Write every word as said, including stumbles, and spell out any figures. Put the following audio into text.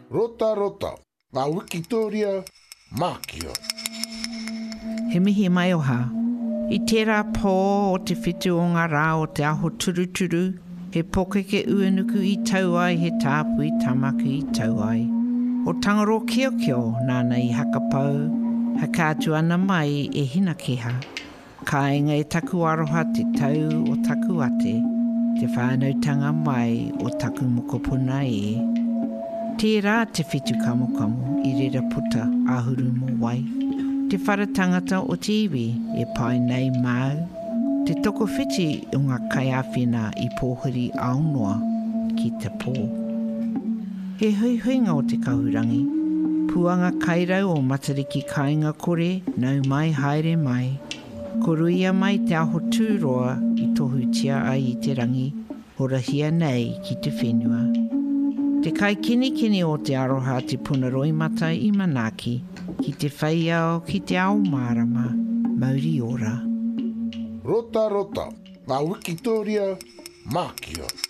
Rota rota, ngā Wikitoria mākia. He mihi mai o hā. I tērā pō o te whitu o ngā rā o te aho turuturu, he poke ke uanuku i tau ai, he tāpu i tamaku i tau ai. O tangaro kio kio, nāna i hakapau, ha kātu ana mai e hina keha. Ka inga e taku aroha te tau o taku ate, te whānautanga mai o taku mokopuna e. Tērā te whitu kamukamu i rera puta ahuru mo wai. Te wharatangata o te iwi e pai nei mau. Te toko whiti o ngā kaiawhina i pōhiri aunua ki te pō. He hui huinga o te kahurangi. Puanga kairau o matariki kāinga kore, nau mai haere mai. Koruia mai te aho tūroa i tohu tia ai i te rangi, horahia nei ki te whenua. Te kai kini kini o te aroha te punaroi mata i manaki, ki te whaiao ki te ao marama, mauri ora. Rota rota, ngā Wikitoria mākia.